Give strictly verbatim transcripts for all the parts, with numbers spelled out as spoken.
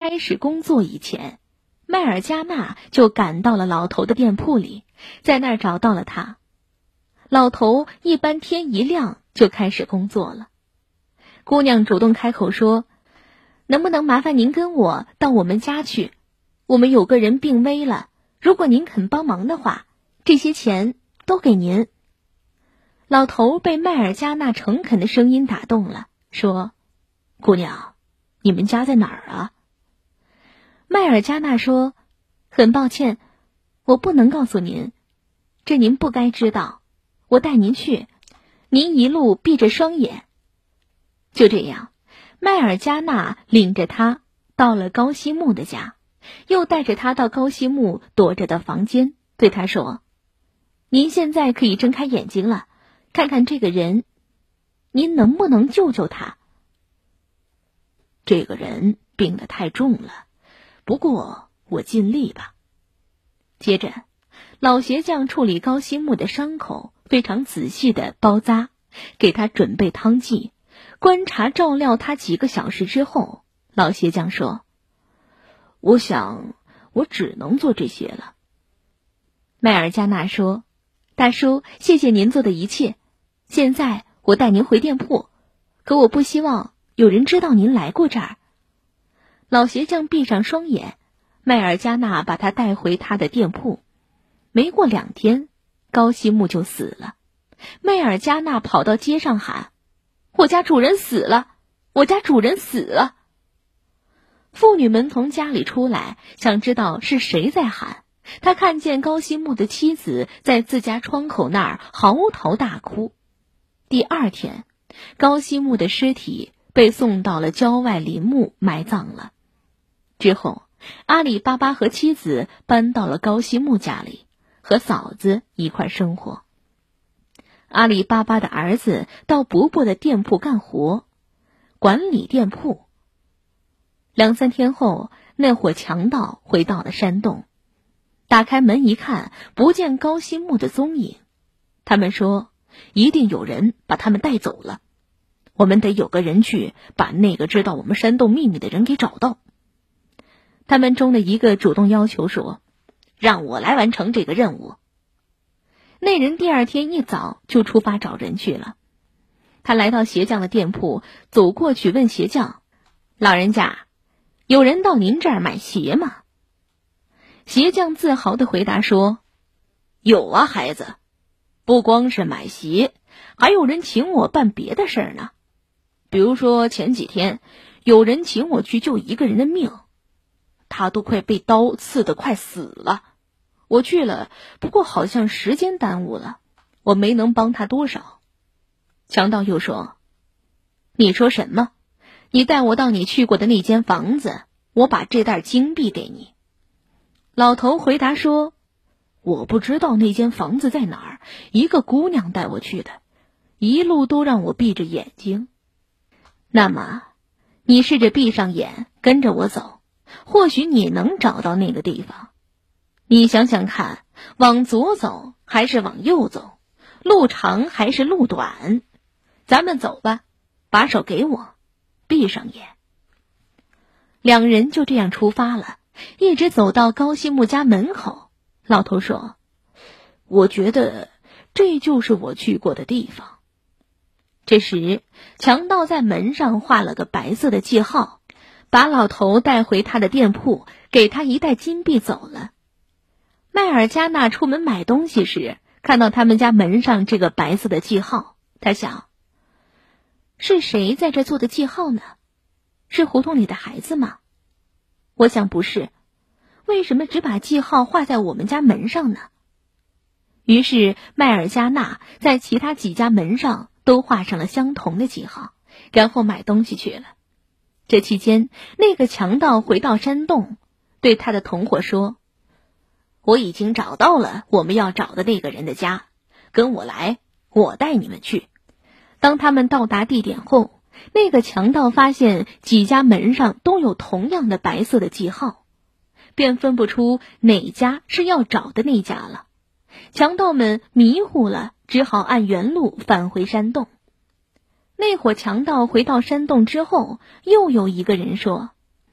开始工作以前，麦尔加纳就赶到了老头的店铺里，在那儿找到了他。老头一般天一亮就开始工作了。姑娘主动开口说，能不能麻烦您跟我到我们家去，我们有个人病危了，如果您肯帮忙的话，这些钱都给您。老头被麦尔加纳诚恳的声音打动了，说，姑娘，你们家在哪儿啊？麦尔加纳说，很抱歉，我不能告诉您，这您不该知道，我带您去，您一路闭着双眼。就这样，麦尔加纳领着他到了高希木的家，又带着他到高希木躲着的房间，对他说，您现在可以睁开眼睛了，看看这个人，您能不能救救他？这个人病得太重了，不过我尽力吧。接着，老鞋匠处理高希木的伤口，非常仔细地包扎，给他准备汤剂，观察照料他几个小时之后，老鞋匠说，我想我只能做这些了。麦尔加纳说，大叔，谢谢您做的一切，现在我带您回店铺，可我不希望有人知道您来过这儿。老鞋匠闭上双眼，麦尔加纳把他带回他的店铺。没过两天，高希木就死了。麦尔加纳跑到街上喊，我家主人死了，我家主人死了。妇女们从家里出来，想知道是谁在喊。他看见高希木的妻子在自家窗口那儿嚎啕大哭。第二天，高希木的尸体被送到了郊外林木埋葬了。之后，阿里巴巴和妻子搬到了高希木家里，和嫂子一块生活。阿里巴巴的儿子到伯伯的店铺干活，管理店铺。两三天后，那伙强盗回到了山洞，打开门一看，不见高希木的踪影。他们说，一定有人把他们带走了，我们得有个人去把那个知道我们山洞秘密的人给找到。他们中的一个主动要求说，让我来完成这个任务。那人第二天一早就出发找人去了。他来到鞋匠的店铺，走过去问鞋匠，老人家，有人到您这儿买鞋吗？鞋匠自豪地回答说，有啊，孩子，不光是买鞋，还有人请我办别的事儿呢。比如说前几天，有人请我去救一个人的命，他都快被刀刺得快死了。我去了，不过好像时间耽误了，我没能帮他多少。强盗又说，你说什么？你带我到你去过的那间房子，我把这袋金币给你。老头回答说，我不知道那间房子在哪儿，一个姑娘带我去的，一路都让我闭着眼睛。那么，你试着闭上眼，跟着我走，或许你能找到那个地方。你想想看，往左走还是往右走，路长还是路短？咱们走吧，把手给我，闭上眼。两人就这样出发了，一直走到高希木家门口。老头说，我觉得这就是我去过的地方。这时，强盗在门上画了个白色的记号，把老头带回他的店铺，给他一袋金币走了。麦尔加纳出门买东西时，看到他们家门上这个白色的记号，他想，是谁在这做的记号呢？是胡同里的孩子吗？我想不是，为什么只把记号画在我们家门上呢？于是麦尔加纳在其他几家门上都画上了相同的记号，然后买东西去了。这期间，那个强盗回到山洞，对他的同伙说，我已经找到了我们要找的那个人的家，跟我来，我带你们去。当他们到达地点后，那个强盗发现几家门上都有同样的白色的记号，便分不出哪家是要找的那家了。强盗们迷糊了，只好按原路返回山洞。那伙强盗回到山洞之后，又有一个人说，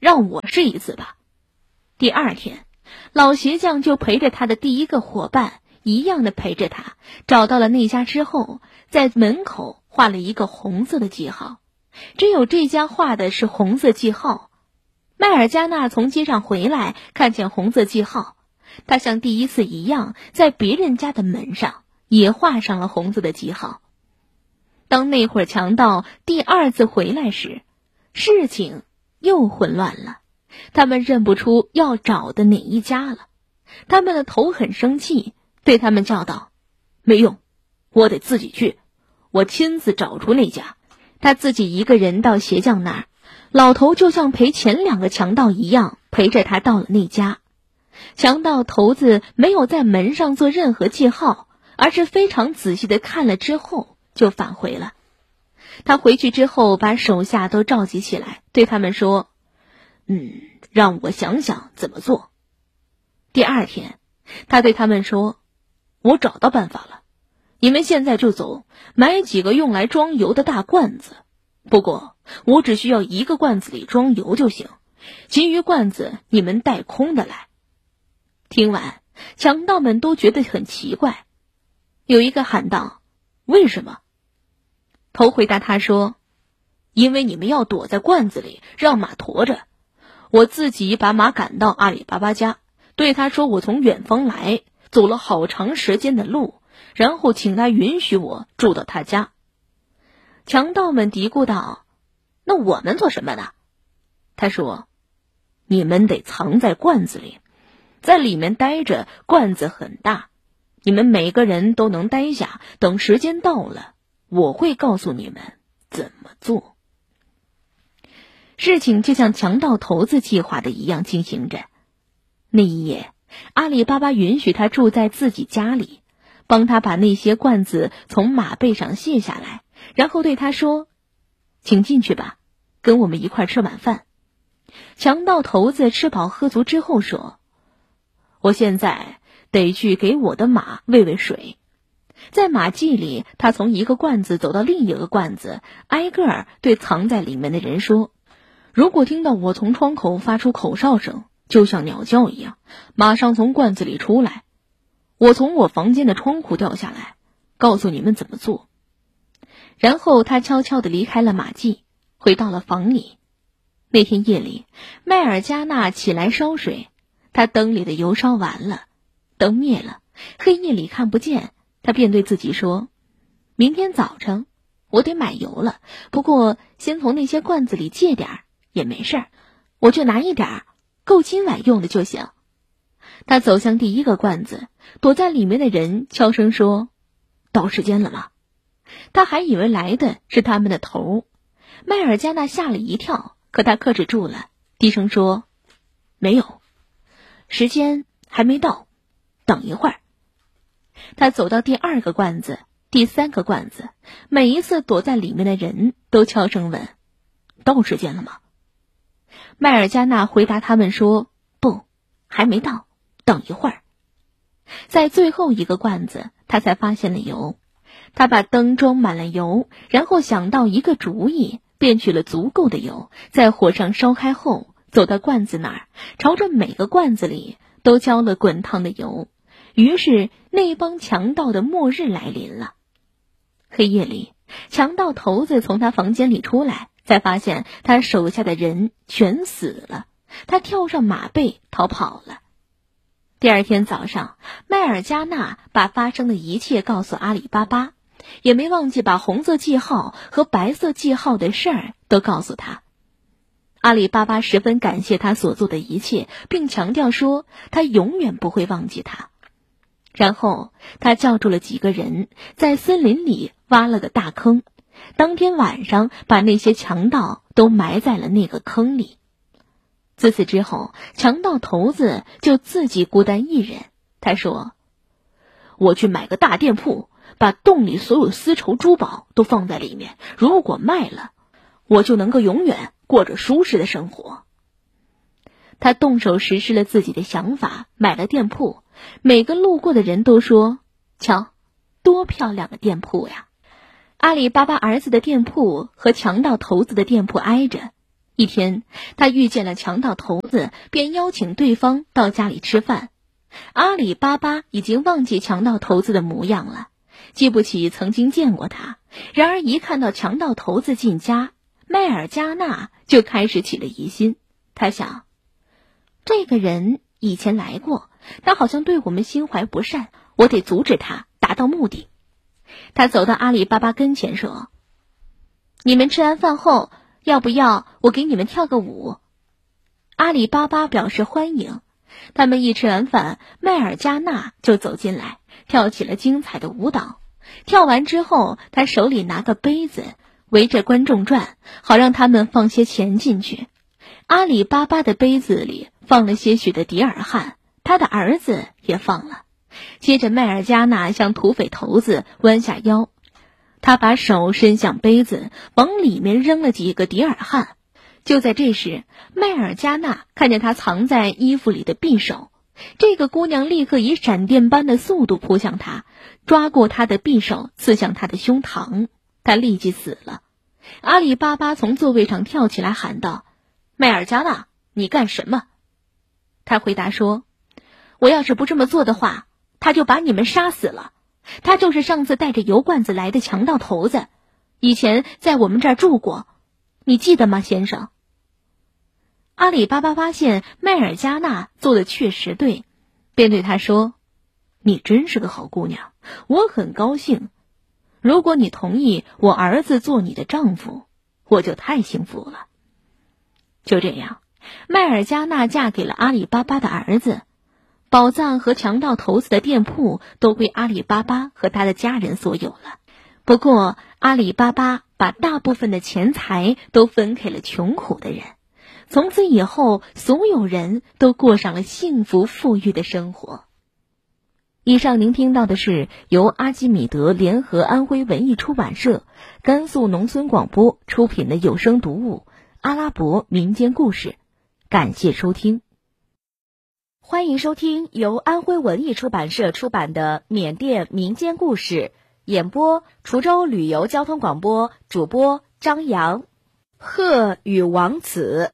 让我试一次吧。第二天，老鞋匠就陪着他的第一个伙伴一样的陪着他，找到了那家之后，在门口画了一个红色的记号。只有这家画的是红色记号。麦尔加纳从街上回来，看见红色记号，他像第一次一样，在别人家的门上也画上了红色的记号。当那会儿强盗第二次回来时，事情又混乱了，他们认不出要找的哪一家了。他们的头很生气，对他们叫道：没用，我得自己去，我亲自找出那家。他自己一个人到鞋匠那儿，老头就像陪前两个强盗一样，陪着他到了那家。强盗头子没有在门上做任何记号，而是非常仔细地看了之后就返回了。他回去之后把手下都召集起来，对他们说：嗯，让我想想怎么做。第二天，他对他们说：我找到办法了，你们现在就走，买几个用来装油的大罐子。不过我只需要一个罐子里装油就行，其余罐子你们带空的来。听完，强盗们都觉得很奇怪。有一个喊道：为什么？头回答他说：因为你们要躲在罐子里，让马驮着。我自己把马赶到阿里巴巴家，对他说我从远方来，走了好长时间的路，然后请他允许我住到他家。强盗们嘀咕道：那我们做什么呢？他说：你们得藏在罐子里，在里面待着，罐子很大，你们每个人都能待下，等时间到了，我会告诉你们怎么做。事情就像强盗头子计划的一样进行着。那一夜，阿里巴巴允许他住在自己家里，帮他把那些罐子从马背上卸下来，然后对他说：请进去吧，跟我们一块吃晚饭。强盗头子吃饱喝足之后说：我现在得去给我的马喂喂水。在马厩里，他从一个罐子走到另一个罐子，挨个儿对藏在里面的人说：如果听到我从窗口发出口哨声，就像鸟叫一样，马上从罐子里出来。我从我房间的窗户掉下来，告诉你们怎么做。然后他悄悄地离开了马厩，回到了房里。那天夜里，麦尔加纳起来烧水，他灯里的油烧完了，灯灭了，黑夜里看不见，他便对自己说：明天早晨我得买油了，不过先从那些罐子里借点儿也没事儿，我就拿一点儿，够今晚用的就行。他走向第一个罐子，躲在里面的人悄声说：到时间了吗？他还以为来的是他们的头。麦尔加纳吓了一跳，可他克制住了，低声说：没有，时间还没到，等一会儿。他走到第二个罐子，第三个罐子，每一次躲在里面的人都悄声问：到时间了吗？麦尔加纳回答他们说：不，还没到，等一会儿。在最后一个罐子，他才发现了油。他把灯装满了油，然后想到一个主意，便取了足够的油，在火上烧开后，走到罐子那儿，朝着每个罐子里都浇了滚烫的油。于是那帮强盗的末日来临了。黑夜里，强盗头子从他房间里出来，才发现他手下的人全死了。他跳上马背逃跑了。第二天早上，麦尔加纳把发生的一切告诉阿里巴巴，也没忘记把红色记号和白色记号的事儿都告诉他。阿里巴巴十分感谢他所做的一切，并强调说他永远不会忘记他。然后他叫住了几个人，在森林里挖了个大坑，当天晚上把那些强盗都埋在了那个坑里。自此之后，强盗头子就自己孤单一人。他说：我去买个大店铺，把洞里所有丝绸珠宝都放在里面，如果卖了，我就能够永远过着舒适的生活。他动手实施了自己的想法，买了店铺。每个路过的人都说：瞧，多漂亮的店铺呀！阿里巴巴儿子的店铺和强盗头子的店铺挨着， 一天，他遇见了强盗头子，便邀请对方到家里吃饭。阿里巴巴已经忘记强盗头子的模样了，记不起曾经见过他。然而一看到强盗头子进家，麦尔加纳就开始起了疑心。他想，这个人以前来过，他好像对我们心怀不善，我得阻止他，达到目的。他走到阿里巴巴跟前说，你们吃完饭后，要不要我给你们跳个舞？阿里巴巴表示欢迎。他们一吃完饭，麦尔加纳就走进来，跳起了精彩的舞蹈。跳完之后，他手里拿个杯子，围着观众转，好让他们放些钱进去。阿里巴巴的杯子里放了些许的迪尔汉，他的儿子也放了。接着麦尔加纳向土匪头子弯下腰，他把手伸向杯子，往里面扔了几个迪尔汉。就在这时，麦尔加纳看见他藏在衣服里的匕首，这个姑娘立刻以闪电般的速度扑向他，抓过他的匕首，刺向他的胸膛，他立即死了。阿里巴巴从座位上跳起来喊道，麦尔加纳，你干什么？他回答说，我要是不这么做的话，他就把你们杀死了。他就是上次带着油罐子来的强盗头子，以前在我们这儿住过，你记得吗，先生？阿里巴巴发现麦尔加纳做的确实对，便对他说，你真是个好姑娘，我很高兴。如果你同意我儿子做你的丈夫，我就太幸福了。就这样，麦尔加纳嫁给了阿里巴巴的儿子，宝藏和强盗头子的店铺都归阿里巴巴和他的家人所有了。不过阿里巴巴把大部分的钱财都分给了穷苦的人，从此以后所有人都过上了幸福富裕的生活。以上您听到的是由阿基米德联合安徽文艺出版社、甘肃农村广播出品的有声读物《阿拉伯民间故事》，感谢收听。 欢迎收听由安徽文艺出版社出版的缅甸民间故事，演播滁州旅游交通广播，主播张扬。鹤与王子。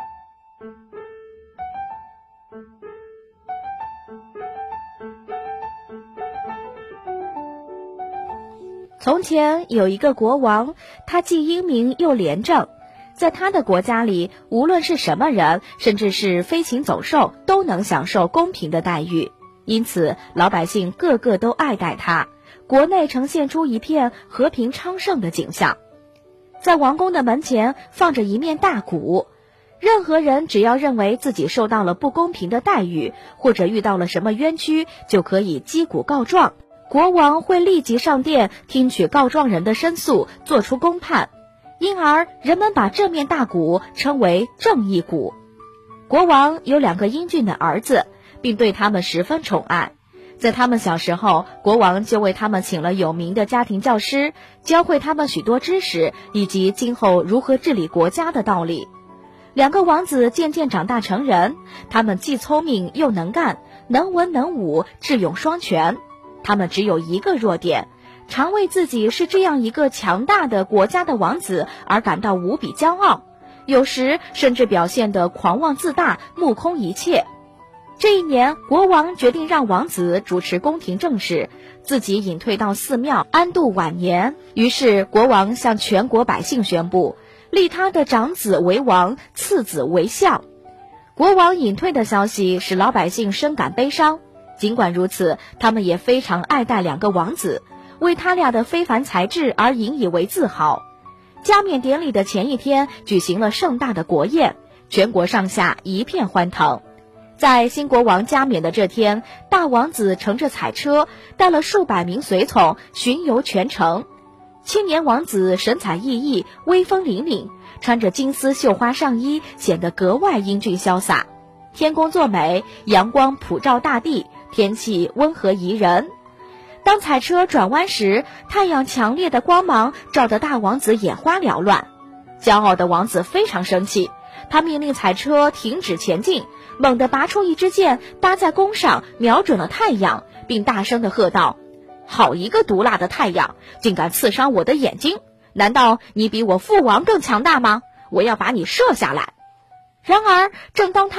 从前有一个国王，他既英明又廉政，在他的国家里，无论是什么人，甚至是飞禽走兽，都能享受公平的待遇，因此老百姓个个都爱戴他，国内呈现出一片和平昌盛的景象。在王宫的门前放着一面大鼓，任何人只要认为自己受到了不公平的待遇，或者遇到了什么冤屈，就可以击鼓告状，国王会立即上殿听取告状人的申诉，做出公判。因而人们把这面大鼓称为正义鼓。国王有两个英俊的儿子，并对他们十分宠爱。在他们小时候，国王就为他们请了有名的家庭教师，教会他们许多知识，以及今后如何治理国家的道理。两个王子渐渐长大成人，他们既聪明又能干，能文能武，智勇双全。他们只有一个弱点，常为自己是这样一个强大的国家的王子而感到无比骄傲，有时甚至表现得狂妄自大，目空一切。这一年，国王决定让王子主持宫廷政事，自己隐退到寺庙安度晚年。于是国王向全国百姓宣布，立他的长子为王，次子为相。国王隐退的消息使老百姓深感悲伤，尽管如此，他们也非常爱戴两个王子，为他俩的非凡才智而引以为自豪。加冕典礼的前一天，举行了盛大的国宴，全国上下一片欢腾。在新国王加冕的这天，大王子乘着彩车，带了数百名随从巡游全城。青年王子神采奕奕，威风凛凛，穿着金丝绣花上衣，显得格外英俊潇洒。天公作美，阳光普照大地，天气温和宜人。当彩车转弯时，太阳强烈的光芒照得大王子眼花缭乱。骄傲的王子非常生气，他命令彩车停止前进，猛地拔出一支箭，搭在弓上，瞄准了太阳，并大声地喝道：好一个毒辣的太阳，竟敢刺伤我的眼睛！难道你比我父王更强大吗？ 我要把你射下来。”然而，正当他